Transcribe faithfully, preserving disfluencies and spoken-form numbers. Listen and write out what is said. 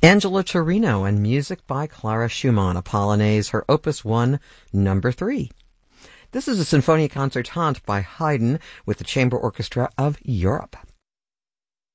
Angela Torino and music by Clara Schumann, a Polonaise, her Opus one, number three. This is a Sinfonia Concertante by Haydn with the Chamber Orchestra of Europe.